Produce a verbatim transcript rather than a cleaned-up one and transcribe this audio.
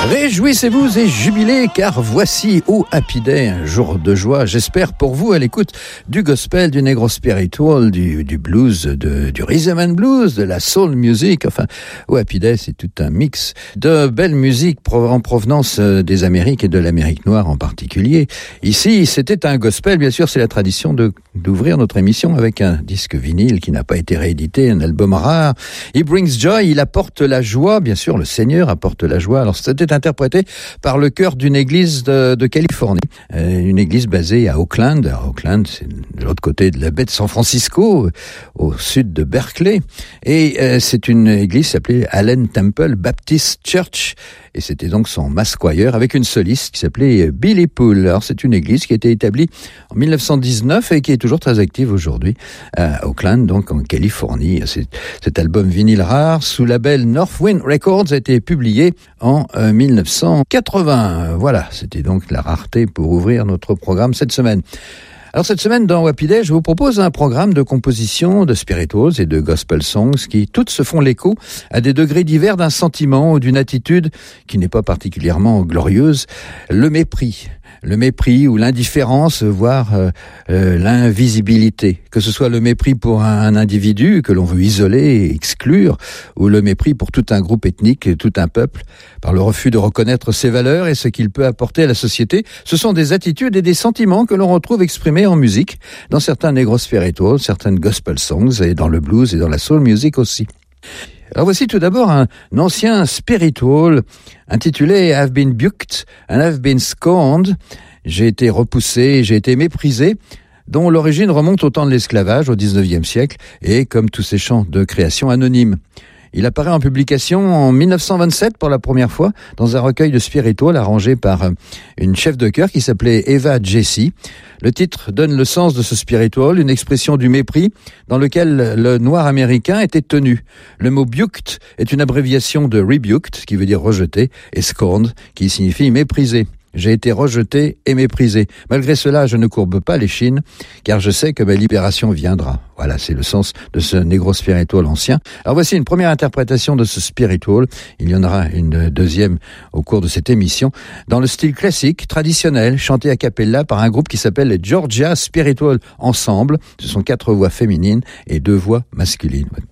Réjouissez-vous et jubilez, car voici au Happy Day, un jour de joie, j'espère pour vous, à l'écoute du gospel, du negro spiritual, du, du blues, de, du rhythm and blues, de la soul music. Enfin, au Happy Day, c'est tout un mix de belle musique en provenance des Amériques et de l'Amérique noire en particulier. Ici, c'était un gospel, bien sûr, c'est la tradition de, d'ouvrir notre émission avec un disque vinyle qui n'a pas été réédité, un album rare. He brings joy, il apporte la joie, bien sûr, le Seigneur apporte la joie. Alors, c'était interprété par le chœur d'une église de, de Californie, euh, une église basée à Oakland. À Oakland, c'est de l'autre côté de la baie de San Francisco, au sud de Berkeley. Et euh, c'est une église qui s'appelait Allen Temple Baptist Church. Et c'était donc son mass choir avec une soliste qui s'appelait Billy Poole. Alors c'est une église qui a été établie en mille neuf cent dix-neuf et qui est toujours très active aujourd'hui à Oakland, donc en Californie. C'est, cet album vinyle rare sous label Northwind Records a été publié en euh, mille neuf cent quatre-vingts. Voilà, c'était donc la rareté pour ouvrir notre programme cette semaine. Alors cette semaine dans Happy Day, je vous propose un programme de composition de spirituals et de gospel songs qui toutes se font l'écho à des degrés divers d'un sentiment ou d'une attitude qui n'est pas particulièrement glorieuse, le mépris. Le mépris ou l'indifférence, voire euh, euh, l'invisibilité. Que ce soit le mépris pour un individu que l'on veut isoler et exclure, ou le mépris pour tout un groupe ethnique, tout un peuple, par le refus de reconnaître ses valeurs et ce qu'il peut apporter à la société. Ce sont des attitudes et des sentiments que l'on retrouve exprimés en musique, dans certains negro spirituals, certaines gospel songs, et dans le blues et dans la soul music aussi. Alors voici tout d'abord un ancien spiritual intitulé I've been buked and I've been scorned. J'ai été repoussé, j'ai été méprisé, dont l'origine remonte au temps de l'esclavage, au dix-neuvième siècle, et comme tous ces chants de création anonymes. Il apparaît en publication en mille neuf cent vingt-sept pour la première fois dans un recueil de spiritual arrangé par une chef de chœur qui s'appelait Eva Jessy. Le titre donne le sens de ce spiritual, une expression du mépris dans lequel le noir américain était tenu. Le mot buked est une abréviation de rebuked, qui veut dire rejeté, et scorned, qui signifie méprisé. J'ai été rejeté et méprisé. Malgré cela, je ne courbe pas l'échine, car je sais que ma libération viendra. Voilà, c'est le sens de ce negro spiritual ancien. Alors voici une première interprétation de ce spiritual. Il y en aura une deuxième au cours de cette émission, dans le style classique, traditionnel, chanté a cappella par un groupe qui s'appelle les Georgia Spiritual Ensemble. Ce sont quatre voix féminines et deux voix masculines.